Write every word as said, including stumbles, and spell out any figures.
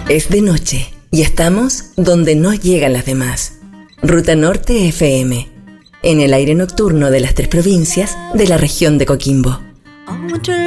Es de noche y estamos donde no llegan las demás. Ruta Norte F M, en el aire nocturno de las tres provincias de la región de Coquimbo.